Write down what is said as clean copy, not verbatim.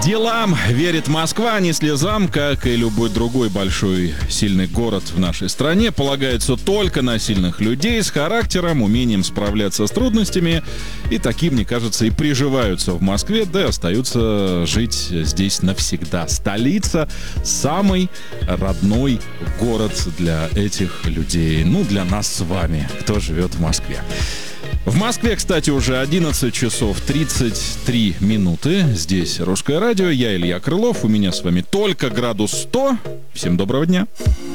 Делам верит Москва, не слезам, как и любой другой большой сильный город в нашей стране, полагается только на сильных людей с характером, умением справляться с трудностями, и такие, мне кажется, и приживаются в Москве, да и остаются жить здесь навсегда. Столица — самый родной город для этих людей, ну, для нас с вами, кто живет в Москве. В Москве, кстати, уже 11 часов 33 минуты. Здесь Русское радио, я Илья Крылов, у меня с вами только градус 100. Всем доброго дня.